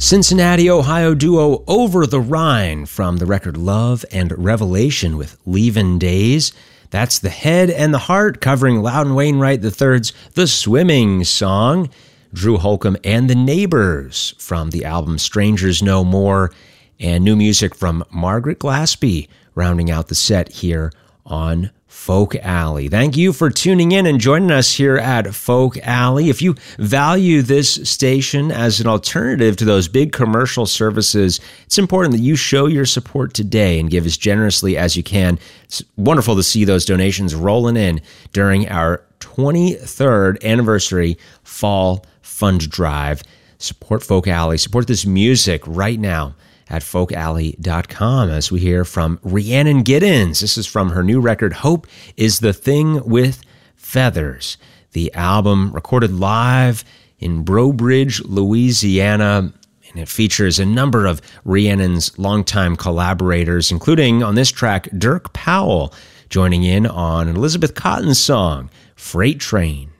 Cincinnati, Ohio duo Over the Rhine from the record Love and Revelation with Leavin' Days. That's The Head and the Heart covering Loudon Wainwright III's The Swimming Song. Drew Holcomb and the Neighbors from the album Strangers No More. And new music from Margaret Glaspie rounding out the set here on Folk Alley. Thank you for tuning in and joining us here at Folk Alley. If you value this station as an alternative to those big commercial services, it's important that you show your support today and give as generously as you can. It's wonderful to see those donations rolling in during our 23rd anniversary fall fund drive. Support Folk Alley. Support this music right now at folkalley.com as we hear from Rhiannon Giddens. This is from her new record, Hope is the Thing with Feathers. The album recorded live in Breaux Bridge, Louisiana, and it features a number of Rhiannon's longtime collaborators, including on this track, Dirk Powell, joining in on Elizabeth Cotton's song, Freight Train.